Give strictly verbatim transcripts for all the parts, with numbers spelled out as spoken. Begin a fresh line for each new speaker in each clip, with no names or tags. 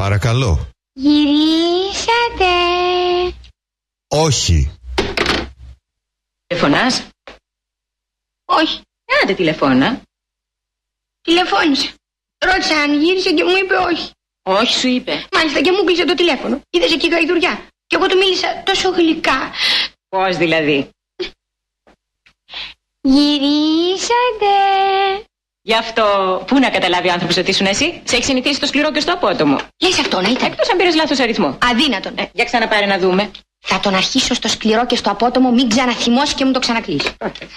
Παρακαλώ.
Γυρίσατε.
Όχι.
Τηλεφωνάς?
Όχι.
Άντε τηλεφώνα.
Τηλεφώνησε. Ρώτησα αν γύρισε και μου είπε όχι.
Όχι σου είπε.
Μάλιστα και μου κλείσε το τηλέφωνο. Είδες εκεί γαϊδουριά. Και εγώ του μίλησα τόσο γλυκά.
Πώς δηλαδή?
Γυρίσατε.
Γι' αυτό πού να καταλάβει ο άνθρωπος ότι ήσουν εσύ? Σε έχει συνηθίσει στο σκληρό και στο απότομο.
Λες αυτό να ήταν?
Εκτός αν πήρες λάθος αριθμό.
Αδύνατον.
Ε, για ξαναπάρε να δούμε.
Θα τον αρχίσω στο σκληρό και στο απότομο, μην ξαναθυμώσει και μου το ξανακλείσει.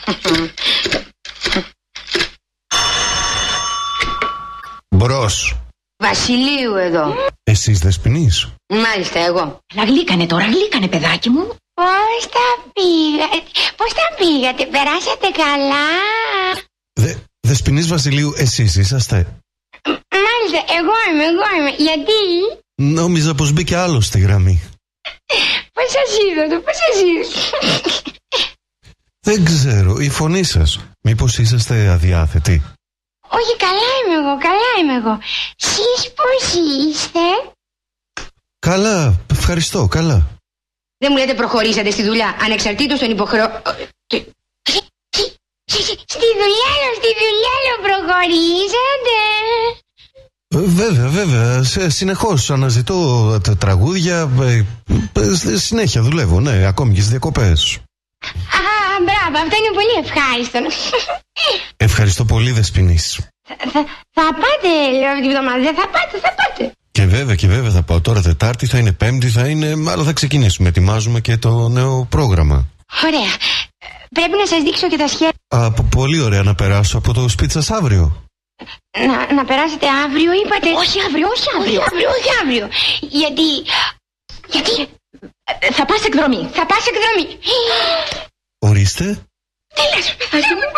Μπρος.
Βασιλείου εδώ.
Εσείς Δεσποινής?
Μάλιστα εγώ.
Αλλά γλύκανε τώρα, γλύκανε παιδάκι μου.
Πώς τα πήγατε, πώς τα πήγατε, περάσατε καλά?
Δε, Δεσποινής Βασιλείου, εσείς είσαστε?
Μάλιστα, εγώ είμαι, εγώ είμαι. Γιατί?
Νόμιζα πως μπήκε άλλος στη γραμμή.
Πώς σας είδατε, πώς σας είδατε?
Δεν ξέρω, η φωνή σας. Μήπως είσαστε αδιάθετοι?
Όχι, καλά είμαι εγώ, καλά είμαι εγώ. Σεις πώς είστε?
Καλά, ευχαριστώ, καλά.
Δεν μου λέτε προχωρήσατε στη δουλειά, ανεξαρτήτως των υποχρεώσεων. Στη δουλειά λέω, στη δουλειά λέω, προχωρήσατε.
Ε, βέβαια, βέβαια, σε, συνεχώς αναζητώ τα τραγούδια, ε, ε, συνέχεια δουλεύω, ναι, ακόμη και στις διακοπές.
Α, μπράβο, αυτό είναι πολύ ευχάριστο.
Ευχαριστώ πολύ, Δεσποινής.
Θα, θα, θα πάτε, λέω, αυτή τη βδομάδα, δεν θα πάτε, θα πάτε.
Και βέβαια, και βέβαια θα πάω τώρα Τετάρτη, θα είναι Πέμπτη, θα είναι, αλλά θα ξεκινήσουμε, ετοιμάζουμε και το νέο πρόγραμμα.
Ωραία, πρέπει να σας δείξω και τα σχέδια.
Α, πολύ ωραία, να περάσω από το σπίτι σας αύριο.
Να, να περάσετε αύριο, είπατε? Όχι αύριο, όχι αύριο. Όχι αύριο, όχι αύριο. Γιατί... Γιατί...
Θα πας εκδρομή.
Θα πας εκδρομή.
Ορίστε.
Τι λες, παιδάκι μου?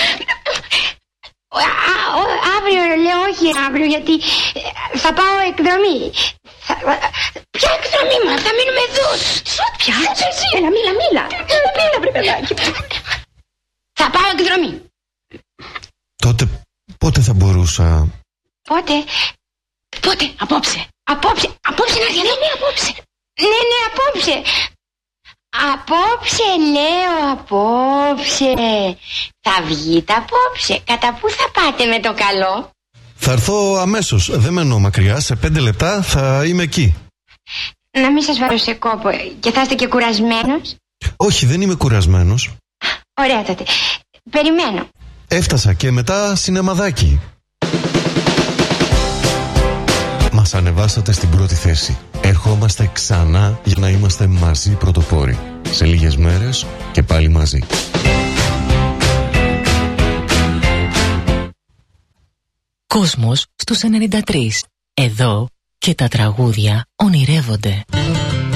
Αύριο, λέω, όχι αύριο, γιατί θα πάω εκδρομή. Θα... Ποια εκδρομή μας, θα μείνουμε εδώ. Σουτ, πια, εσύ.
Έλα, μίλα, μίλα. Μίλα, βρε παιδάκι.
Θα πάω εκδρομή.
Τότε πότε θα μπορούσα?
Πότε? Πότε?
Απόψε.
Απόψε, απόψε να έρθει. Ναι, ναι, απόψε. Ναι, ναι, απόψε. Απόψε, λέω, απόψε. Θα βγείτε απόψε. Κατά πού θα πάτε με το καλό?
Θα έρθω αμέσως, δεν μένω μακριά, σε πέντε λεπτά θα είμαι εκεί.
Να μην σας βάλω σε κόπο και θα είστε και κουρασμένος.
Όχι, δεν είμαι κουρασμένος.
Ωραία τότε. Περιμένω.
Έφτασα και μετά σινεμαδάκι. Μας ανεβάσατε στην πρώτη θέση. Ερχόμαστε ξανά για να είμαστε μαζί πρωτοπόροι. Σε λίγες μέρες και πάλι μαζί.
Κόσμος στους ενενήντα τρία. Εδώ και τα τραγούδια ονειρεύονται.